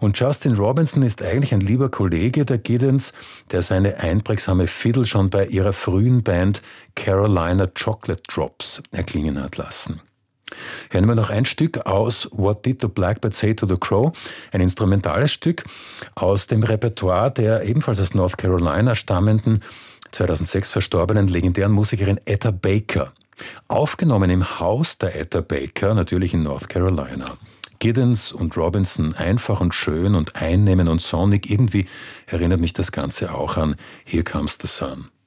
Und Justin Robinson ist eigentlich ein lieber Kollege der Giddens, der seine einprägsame Fiddle schon bei ihrer frühen Band Carolina Chocolate Drops erklingen hat lassen. Hören wir noch ein Stück aus What Did the Blackbird Say to the Crow? Ein instrumentales Stück aus dem Repertoire der ebenfalls aus North Carolina stammenden, 2006 verstorbenen legendären Musikerin Etta Baker. Aufgenommen im Haus der Etta Baker, natürlich in North Carolina. Giddens und Robinson, einfach und schön und einnehmend und sonnig. Irgendwie erinnert mich das Ganze auch an Here Comes the Sun.